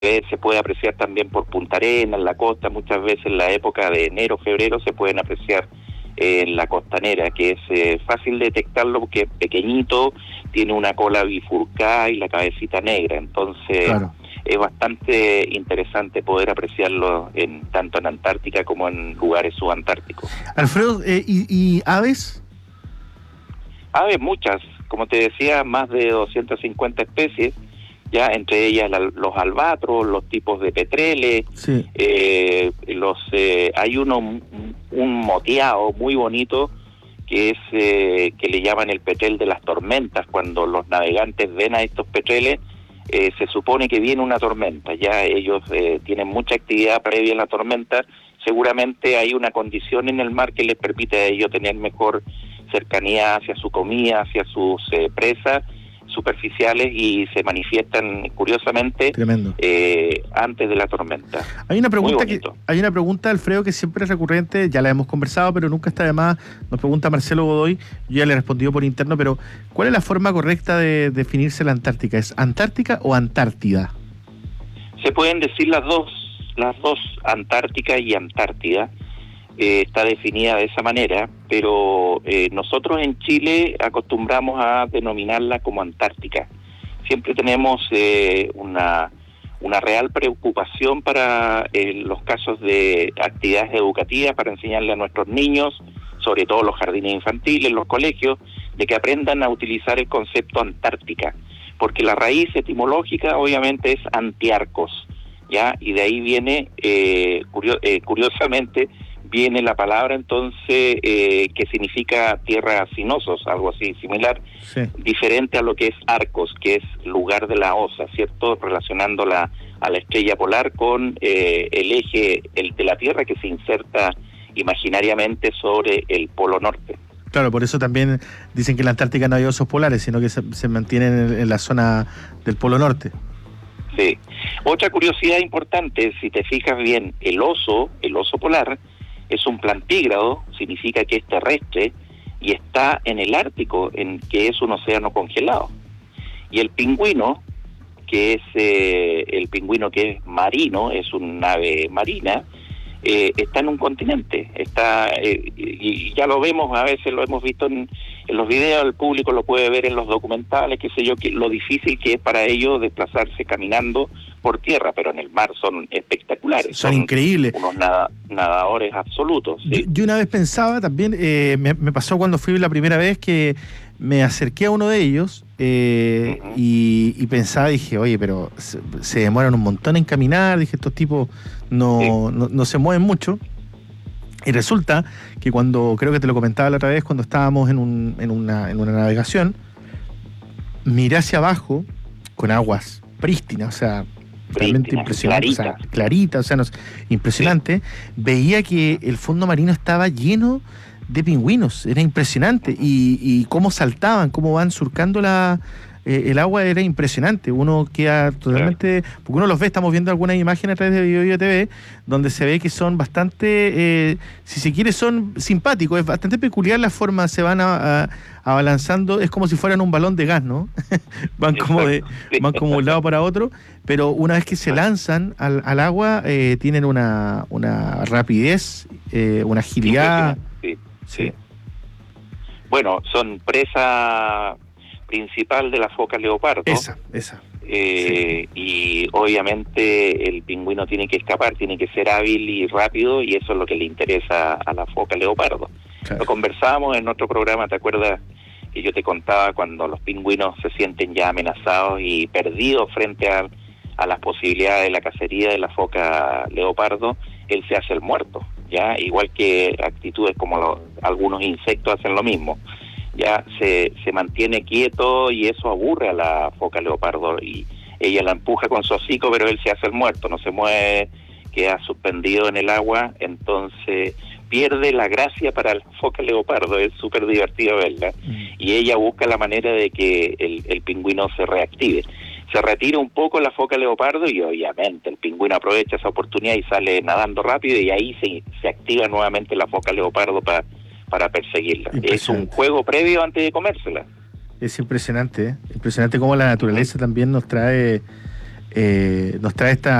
se puede apreciar también por Punta Arenas, en la costa, muchas veces en la época de enero, febrero se pueden apreciar en la costanera, que es fácil detectarlo porque es pequeñito, tiene una cola bifurcada y la cabecita negra, entonces Claro. es bastante interesante poder apreciarlo tanto en Antártica como en lugares subantárticos. Alfredo, ¿y aves? Aves muchas, como te decía, más de 250 especies, ya entre ellas los albatros, los tipos de petreles, Sí. Hay un moteado muy bonito que es que le llaman el petrel de las tormentas. Cuando los navegantes ven a estos petreles, se supone que viene una tormenta, ya ellos tienen mucha actividad previa a la tormenta, seguramente hay una condición en el mar que les permite a ellos tener mejor cercanía hacia su comida, hacia sus presas superficiales y se manifiestan curiosamente antes de la tormenta. Hay una pregunta, Alfredo, que siempre es recurrente, ya la hemos conversado, pero nunca está de más. Nos pregunta Marcelo Godoy, yo ya le he respondido por interno, pero ¿cuál es la forma correcta de definirse la Antártica? ¿Es Antártica o Antártida? Se pueden decir las dos, Antártica y Antártida. Está definida de esa manera, pero nosotros en Chile acostumbramos a denominarla como Antártica. Siempre tenemos una real preocupación para los casos de actividades educativas, para enseñarle a nuestros niños, sobre todo los jardines infantiles, los colegios, de que aprendan a utilizar el concepto Antártica, porque la raíz etimológica obviamente es antiarcos, ¿ya? Y de ahí viene, curiosamente, viene la palabra entonces que significa tierra sinuosos, algo así similar, sí, diferente a lo que es arcos, que es lugar de la osa, ¿cierto? Relacionándola a la estrella polar con el eje de la Tierra que se inserta imaginariamente sobre el polo norte. Claro, por eso también dicen que en la Antártica no hay osos polares, sino que se mantienen en la zona del polo norte. Sí. Otra curiosidad importante, si te fijas bien, el oso polar es un plantígrado, significa que es terrestre y está en el Ártico, que es un océano congelado. Y el pingüino, que es marino, es un ave marina, está en un continente, y ya lo vemos, a veces lo hemos visto en los videos, el público lo puede ver en los documentales, qué sé yo, lo difícil que es para ellos desplazarse caminando por tierra, pero en el mar son espectaculares. Son increíbles. Unos nadadores absolutos. ¿Sí? Yo una vez pensaba también, me pasó cuando fui la primera vez que me acerqué a uno de ellos y pensaba, dije, oye, pero se demoran un montón en caminar, dije, estos tipos no se mueven mucho. Y resulta que cuando, creo que te lo comentaba la otra vez, cuando estábamos en una navegación, miré hacia abajo con aguas prístinas, o sea, realmente impresionante, clarita, o sea, impresionante. Veía que el fondo marino estaba lleno de pingüinos, era impresionante, y cómo saltaban, cómo van surcando el agua, era impresionante. Uno queda totalmente, porque uno los ve, estamos viendo algunas imágenes a través de Bio TV, donde se ve que son bastante, si se quiere, son simpáticos, es bastante peculiar la forma, se van abalanzando, es como si fueran un balón de gas, ¿no? van como de un lado para otro, pero una vez que se lanzan al agua, tienen una rapidez, una agilidad. Sí. Bueno, son presa principal de la foca leopardo. Esa. Y obviamente el pingüino tiene que escapar, tiene que ser hábil y rápido, y eso es lo que le interesa a la foca leopardo. Claro. Lo conversábamos en otro programa, ¿te acuerdas? Que yo te contaba cuando los pingüinos se sienten ya amenazados y perdidos frente a las posibilidades de la cacería de la foca leopardo, él se hace el muerto, ya, igual que actitudes como algunos insectos hacen lo mismo. Ya se mantiene quieto y eso aburre a la foca leopardo y ella la empuja con su hocico, pero él se hace el muerto, no se mueve, queda suspendido en el agua, entonces pierde la gracia para la foca leopardo, es súper divertido verla, y ella busca la manera de que el pingüino se reactive. Se retira un poco la foca leopardo y obviamente el pingüino aprovecha esa oportunidad y sale nadando rápido, y ahí se activa nuevamente la foca leopardo para perseguirla. Es un juego previo antes de comérsela. Es impresionante, impresionante cómo la naturaleza también nos trae nos trae esta